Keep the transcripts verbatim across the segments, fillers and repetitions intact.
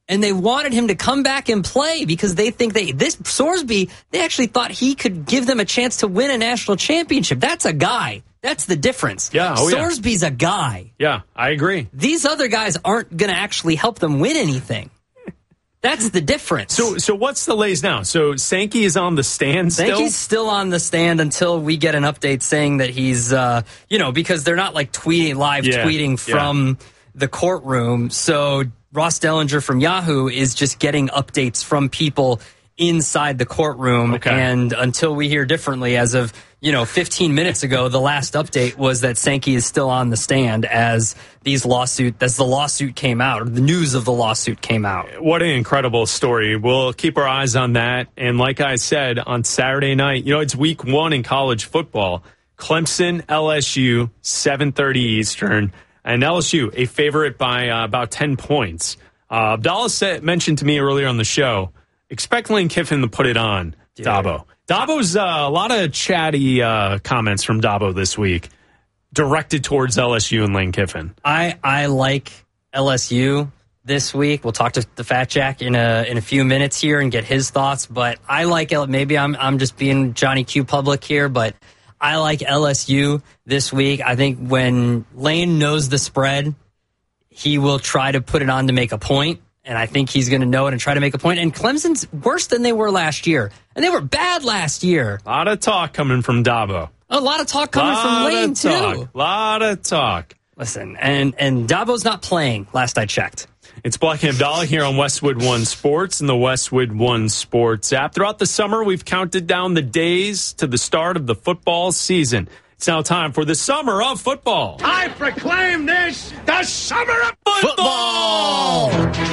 And they wanted him to come back and play because they think they this Sorsby, they actually thought he could give them a chance to win a national championship. That's a guy. That's the difference. Yeah, oh, Sorsby's yeah. a guy. Yeah, I agree. These other guys aren't going to actually help them win anything. That's the difference. So so what's the lays now? So Sankey is on the stand still? Sankey's still on the stand until we get an update saying that he's, uh, you know, because they're not like tweeting, live yeah, tweeting from yeah. the courtroom. So Ross Dellinger from Yahoo is just getting updates from people inside the courtroom. Okay. And until we hear differently, as of, you know, fifteen minutes ago, the last update was that Sankey is still on the stand as these lawsuit, as the lawsuit came out, or the news of the lawsuit came out. What an incredible story. We'll keep our eyes on that. And like I said, on Saturday night, you know, it's week one in college football. Clemson, L S U, seven thirty Eastern. And L S U, a favorite by uh, about ten points. Uh, Abdallah said, mentioned to me earlier on the show, expect Lane Kiffin to put it on, Dude. Dabo. Dabo's uh, a lot of chatty uh, comments from Dabo this week directed towards L S U and Lane Kiffin. I, I like L S U this week. We'll talk to the Fat Jack in a in a few minutes here and get his thoughts. But I like L. Maybe I'm I'm just being Johnny Q public here, but I like L S U this week. I think when Lane knows the spread, he will try to put it on to make a point. And I think he's going to know it and try to make a point. And Clemson's worse than they were last year. And they were bad last year. A lot of talk coming from Dabo. A lot of talk coming from Lane, too. A lot of talk. Listen, and, and Dabo's not playing, last I checked. It's Black and Abdallah here on Westwood One Sports and the Westwood One Sports app. Throughout the summer, we've counted down the days to the start of the football season. It's now time for the summer of football. I proclaim this the summer of football! football!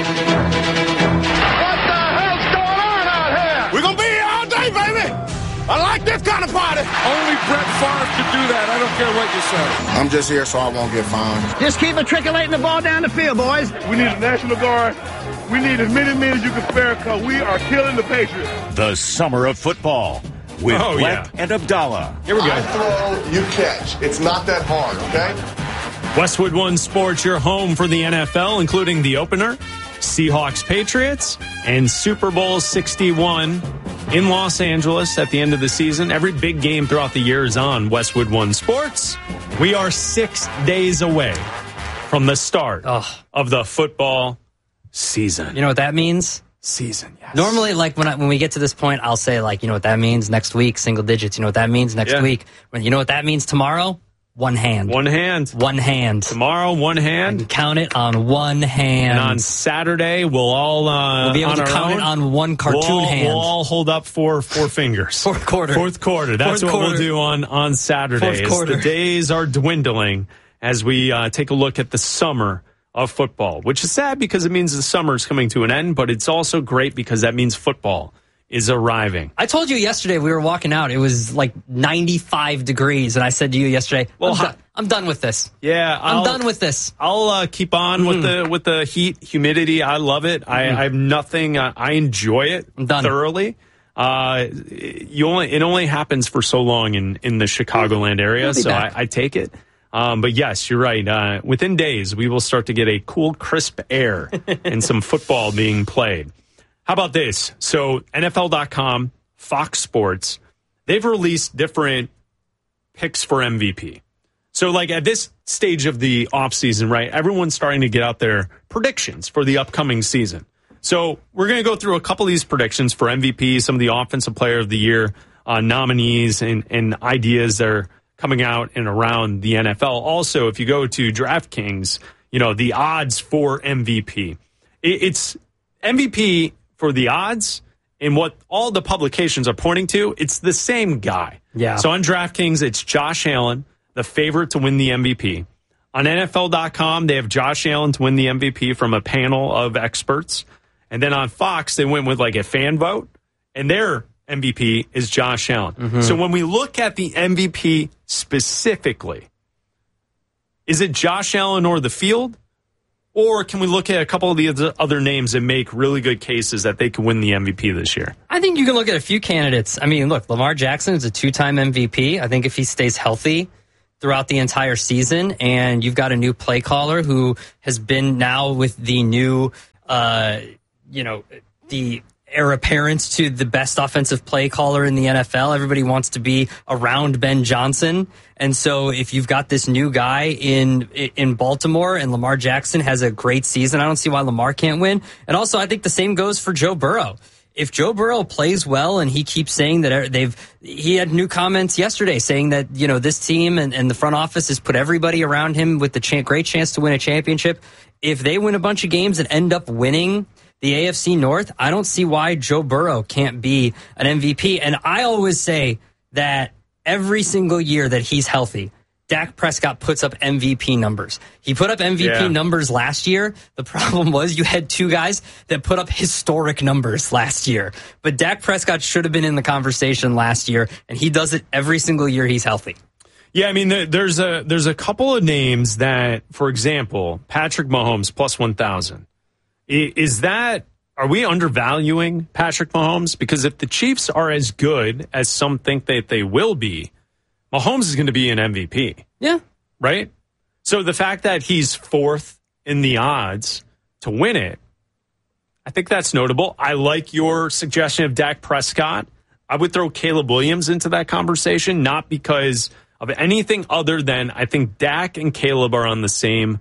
What the hell's going on out here? We're going to be here all day, baby! I like this kind of party! Only Brett Favre could do that. I don't care what you say. I'm just here so I won't get fined. Just keep matriculating the ball down the field, boys. We need a National Guard. We need as many men as you can spare because we are killing the Patriots. The summer of football. With oh, Black yeah. and Abdallah. Here we go. I throw, you catch. It's not that hard, okay? Westwood One Sports, your home for the N F L, including the opener, Seahawks Patriots, and Super Bowl sixty-one in Los Angeles at the end of the season. Every big game throughout the year is on Westwood One Sports. We are six days away from the start oh. of the football season. You know what that means? Season, yes. Normally, like when I, when we get to this point, I'll say like, you know what that means next week, single digits. You know what that means next yeah. week. When you know what that means tomorrow, one hand, one hand, one hand. Tomorrow, one hand. I can count it on one hand. And on Saturday, we'll all uh, we'll be able on to our count own, it on one cartoon we'll all, hand. We'll all hold up four four fingers. Fourth quarter. Fourth quarter. That's Fourth what quarter. we'll do on on Saturday. Fourth quarter. The days are dwindling as we uh, take a look at the summer of football, which is sad because it means the summer is coming to an end, but it's also great because that means football is arriving. I told you yesterday we were walking out. It was like ninety-five degrees, and I said to you yesterday, well, I'm, do- I'm done with this. Yeah, I'm I'll, done with this. I'll uh, keep on mm. with the with the heat, humidity. I love it. Mm. I, I have nothing. Uh, I enjoy it I'm done. thoroughly. Uh, you only it only happens for so long in in the Chicagoland area, so I, I take it. Um, but yes, you're right. Uh, within days, we will start to get a cool, crisp air and some football being played. How about this? So N F L dot com, Fox Sports, they've released different picks for M V P. So like at this stage of the offseason, right, everyone's starting to get out their predictions for the upcoming season. So we're going to go through a couple of these predictions for M V P, some of the Offensive Player of the Year uh, nominees and, and ideas that are coming out and around the N F L. Also, if you go to DraftKings, you know, the odds for M V P. It's M V P for the odds and what all the publications are pointing to. It's the same guy. Yeah. So on DraftKings, it's Josh Allen, the favorite to win the M V P. On N F L dot com, they have Josh Allen to win the M V P from a panel of experts. And then on Fox, they went with like a fan vote, and their M V P is Josh Allen. Mm-hmm. So when we look at the M V P specifically, is it Josh Allen or the field? Or can we look at a couple of the other names and make really good cases that they can win the M V P this year? I think you can look at a few candidates. I mean, look, Lamar Jackson is a two-time M V P. I think if he stays healthy throughout the entire season, and you've got a new play caller who has been now with the new uh, you know, the heir apparent to the best offensive play caller in the N F L. Everybody wants to be around Ben Johnson. And so if you've got this new guy in in Baltimore and Lamar Jackson has a great season, I don't see why Lamar can't win. And also, I think the same goes for Joe Burrow. If Joe Burrow plays well and he keeps saying that they've, he had new comments yesterday saying that, you know, this team and, and the front office has put everybody around him with the ch- great chance to win a championship. If they win a bunch of games and end up winning the A F C North, I don't see why Joe Burrow can't be an M V P. And I always say that every single year that he's healthy, Dak Prescott puts up M V P numbers. He put up M V P yeah. numbers last year. The problem was you had two guys that put up historic numbers last year. But Dak Prescott should have been in the conversation last year, and he does it every single year he's healthy. Yeah, I mean, there's a there's a couple of names that, for example, Patrick Mahomes plus one thousand. Is that, are we undervaluing Patrick Mahomes? Because if the Chiefs are as good as some think that they will be, Mahomes is going to be an M V P. Yeah. Right? So the fact that he's fourth in the odds to win it, I think that's notable. I like your suggestion of Dak Prescott. I would throw Caleb Williams into that conversation, not because of anything other than I think Dak and Caleb are on the same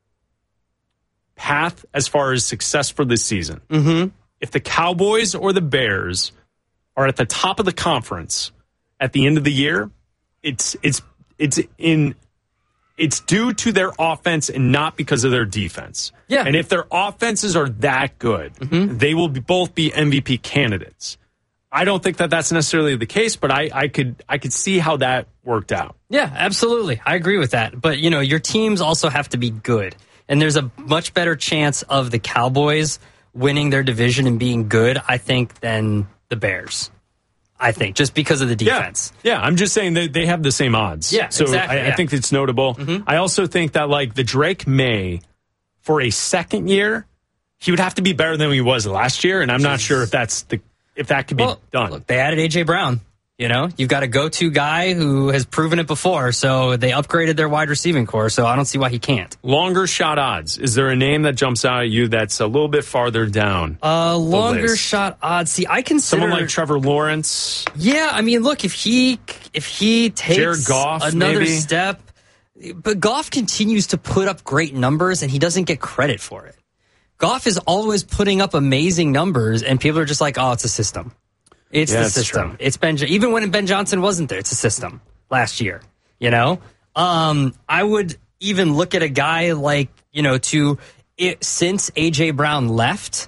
path as far as success for this season. Mm-hmm. If the Cowboys or the Bears are at the top of the conference at the end of the year, it's it's it's in it's due to their offense and not because of their defense. Yeah. And if their offenses are that good, mm-hmm. they will be, both be M V P candidates. I don't think that that's necessarily the case, but I, I could I could see how that worked out. Yeah, absolutely. I agree with that. But, you know, your teams also have to be good. And there's a much better chance of the Cowboys winning their division and being good, I think, than the Bears. I think, just because of the defense. Yeah, yeah, I'm just saying that they have the same odds. Yeah, so exactly. I, yeah. I think it's notable. Mm-hmm. I also think that, like, the Drake May, for a second year, he would have to be better than he was last year, and I'm not sure if that's the if that could be well, done. Look, they added A J Brown. You know, you've got a go-to guy who has proven it before, so they upgraded their wide receiving core, so I don't see why he can't. Longer shot odds. Is there a name that jumps out at you that's a little bit farther down? Uh, longer shot odds. See, I consider someone like Trevor Lawrence. Yeah, I mean, look, if he if he takes Jared Goff, another maybe? step, but Goff continues to put up great numbers, and he doesn't get credit for it. Goff is always putting up amazing numbers, and people are just like, "Oh, it's a system." It's yeah, the system. True. It's Ben. Even when Ben Johnson wasn't there, it's a system. Last year, you know, um, I would even look at a guy like you know to it, since A J Brown left,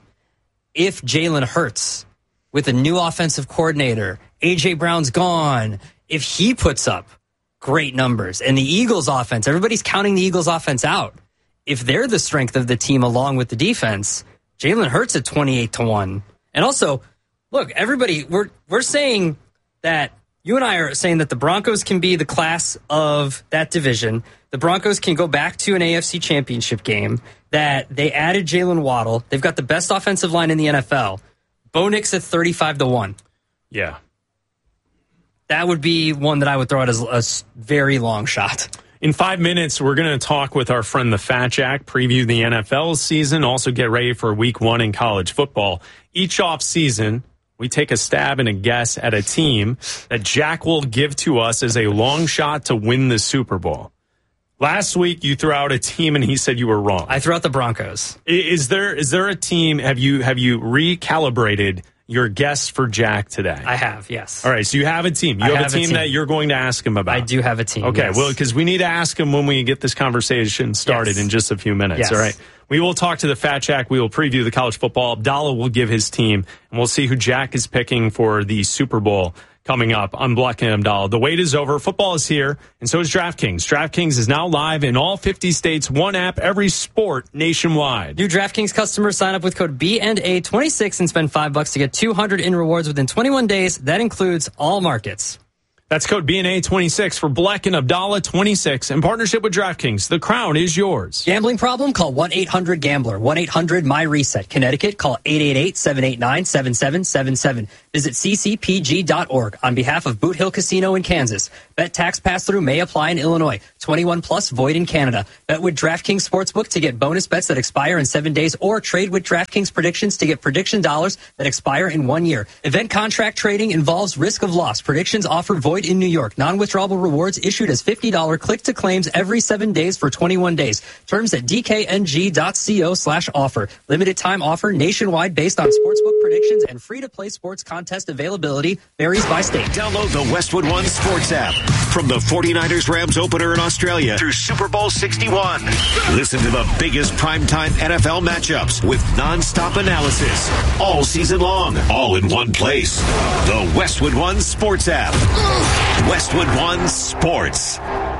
if Jalen Hurts with a new offensive coordinator, A J Brown's gone. If he puts up great numbers and the Eagles' offense, everybody's counting the Eagles' offense out. If they're the strength of the team along with the defense, Jalen Hurts at twenty-eight to one, and also. Look, everybody, we're we're saying that you and I are saying that the Broncos can be the class of that division. The Broncos can go back to an A F C championship game, that they added Jalen Waddle. They've got the best offensive line in the N F L. Bo Nix at thirty-five to one. Yeah. That would be one that I would throw out as a very long shot. In five minutes, we're going to talk with our friend the Fat Jack, preview the N F L season, also get ready for week one in college football. Each off season, we take a stab and a guess at a team that Jack will give to us as a long shot to win the Super Bowl. Last week, you threw out a team, and he said you were wrong. I threw out the Broncos. Is there is there a team? Have you have you recalibrated your guess for Jack today? I have, yes. All right, so you have a team. You I have, have a, team a team that you're going to ask him about. I do have a team. Okay, yes. well, because we need to ask him when we get this conversation started yes. in just a few minutes. Yes. All right. We will talk to the Fat Jack. We will preview the college football. Abdallah will give his team, and we'll see who Jack is picking for the Super Bowl coming up. I'm Black and Abdallah. The wait is over. Football is here, and so is DraftKings. DraftKings is now live in all fifty states. One app, every sport nationwide. New DraftKings customers sign up with code B N A twenty-six and spend five bucks to get two hundred in rewards within twenty-one days. That includes all markets. That's code B N A twenty-six for Black and Abdallah twenty-six in partnership with DraftKings. The crown is yours. Gambling problem? Call one eight hundred gambler. one eight hundred my reset. Connecticut, call eight eight eight, seven eight nine, seven seven seven seven. Visit c c p g dot org on behalf of Boot Hill Casino in Kansas. Bet tax pass-through may apply in Illinois. twenty-one plus void in Canada. Bet with DraftKings Sportsbook to get bonus bets that expire in seven days or trade with DraftKings predictions to get prediction dollars that expire in one year. Event contract trading involves risk of loss. Predictions offered void in New York. Non-withdrawable rewards issued as fifty dollars click-to-claims every seven days for twenty-one days. Terms at d k n g dot co slash offer. Limited time offer nationwide based on sportsbook predictions and free-to-play sports contest availability varies by state. Download the Westwood One Sports app. From the forty-niners Rams opener in Australia through Super Bowl sixty-one. Listen to the biggest primetime N F L matchups with nonstop analysis all season long, all in one place. The Westwood One Sports app. Westwood One Sports.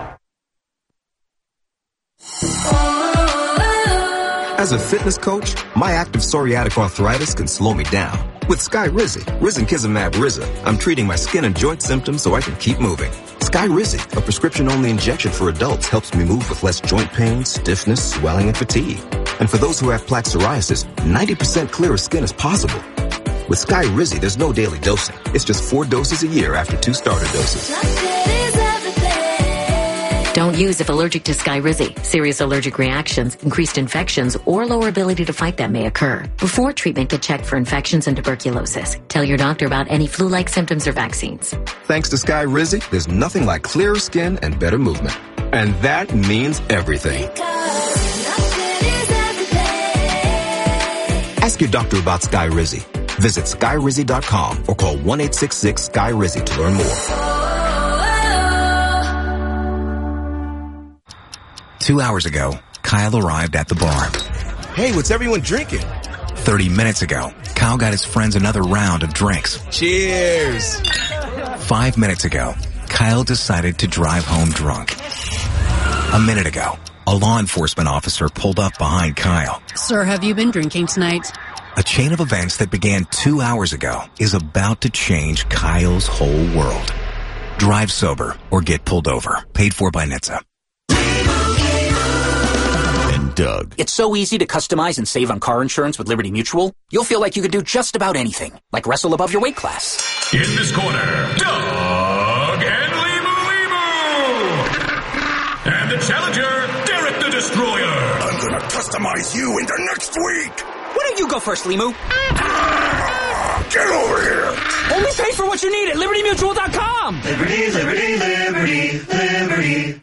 As a fitness coach, my active psoriatic arthritis can slow me down. With Skyrizi, risankizumab Riza, I'm treating my skin and joint symptoms so I can keep moving. Skyrizi, a prescription-only injection for adults, helps me move with less joint pain, stiffness, swelling, and fatigue. And for those who have plaque psoriasis, ninety percent clearer skin is possible. With Skyrizi, there's no daily dosing. It's just four doses a year after two starter doses. Don't use if allergic to Skyrizi. Serious allergic reactions, increased infections, or lower ability to fight them may occur. Before treatment, get checked for infections and tuberculosis. Tell your doctor about any flu-like symptoms or vaccines. Thanks to Skyrizi, there's nothing like clearer skin and better movement. And that means everything. Ask your doctor about Skyrizi. Visit skyrizi dot com or call one eight six six Sky Rizi to learn more. Two hours ago, Kyle arrived at the bar. Hey, what's everyone drinking? Thirty minutes ago, Kyle got his friends another round of drinks. Cheers! Five minutes ago, Kyle decided to drive home drunk. A minute ago, a law enforcement officer pulled up behind Kyle. Sir, have you been drinking tonight? A chain of events that began two hours ago is about to change Kyle's whole world. Drive sober or get pulled over. Paid for by N H T S A. Doug. It's so easy to customize and save on car insurance with Liberty Mutual. You'll feel like you could do just about anything, like wrestle above your weight class. In this corner, Doug and Limu Limu. And the challenger, Derek the Destroyer. I'm gonna customize you into next week. Why don't you go first, Limu? Ah, get over here. Only pay for what you need at liberty mutual dot com. Liberty, liberty, liberty, liberty.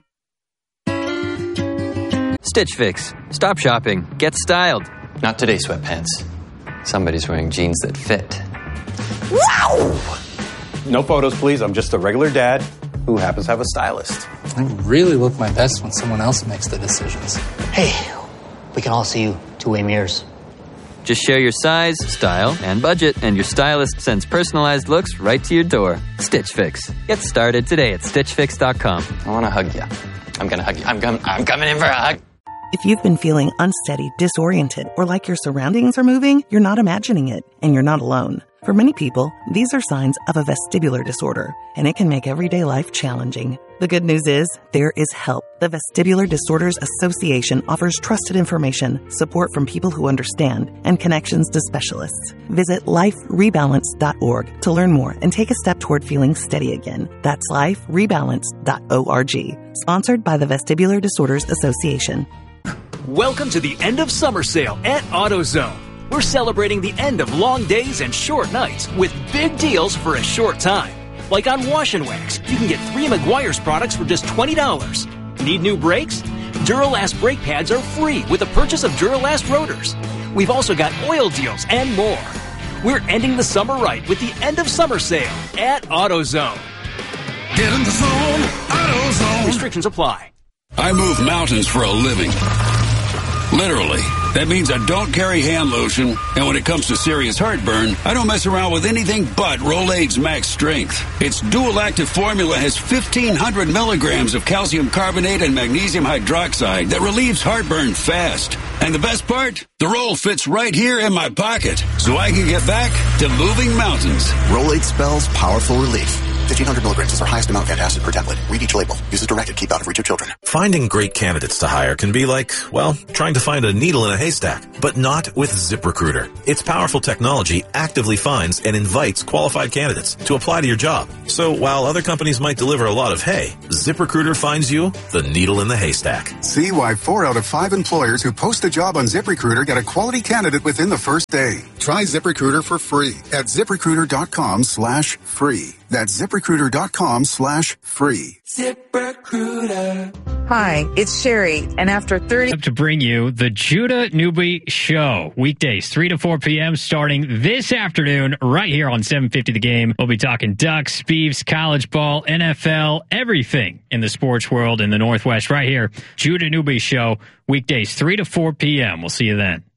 Stitch Fix. Stop shopping. Get styled. Not today, sweatpants. Somebody's wearing jeans that fit. Wow! No photos, please. I'm just a regular dad who happens to have a stylist. I really look my best when someone else makes the decisions. Hey, we can all see you two-way mirrors. Just share your size, style, and budget, and your stylist sends personalized looks right to your door. Stitch Fix. Get started today at stitch fix dot com. I want to hug you. I'm going to hug you. I'm, com- I'm coming in for a hug. If you've been feeling unsteady, disoriented, or like your surroundings are moving, you're not imagining it, and you're not alone. For many people, these are signs of a vestibular disorder, and it can make everyday life challenging. The good news is, there is help. The Vestibular Disorders Association offers trusted information, support from people who understand, and connections to specialists. Visit life rebalance dot org to learn more and take a step toward feeling steady again. That's life rebalance dot org. Sponsored by the Vestibular Disorders Association. Welcome to the end of summer sale at AutoZone. We're celebrating the end of long days and short nights with big deals for a short time. Like on Wash and Wax, you can get three Meguiar's products for just twenty dollars. Need new brakes? Duralast brake pads are free with the purchase of Duralast rotors. We've also got oil deals and more. We're ending the summer right with the end of summer sale at AutoZone. Get in the zone, AutoZone. Restrictions apply. I move mountains for a living. Literally. That means I don't carry hand lotion, and when it comes to serious heartburn, I don't mess around with anything but Rolaids Max Strength. Its dual-active formula has fifteen hundred milligrams of calcium carbonate and magnesium hydroxide that relieves heartburn fast. And the best part? The roll fits right here in my pocket, so I can get back to moving mountains. Rolaids spells powerful relief. fifteen hundred milligrams is our highest amount of antacid per tablet. Read each label. Use as directed. Keep out of reach of children. Finding great candidates to hire can be like, well, trying to find a needle in a haystack, but not with ZipRecruiter. Its powerful technology actively finds and invites qualified candidates to apply to your job. So while other companies might deliver a lot of hay, ZipRecruiter finds you the needle in the haystack. See why four out of five employers who post a job on ZipRecruiter get a quality candidate within the first day. Try ZipRecruiter for free at ZipRecruiter.com slash free. That's ZipRecruiter.com slash free. ZipRecruiter. Hi, it's Sherry, and after thirty... to bring you the Judah Newby Show. Weekdays, three to four p.m. starting this afternoon right here on seven fifty The Game. We'll be talking Ducks, Beavs, college ball, N F L, everything in the sports world in the Northwest right here. Judah Newby Show, weekdays, three to four p.m. We'll see you then.